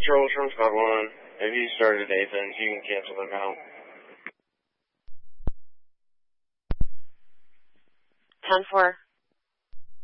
Charles from Squad 1. If you started Athens, you can cancel them out. 10-4.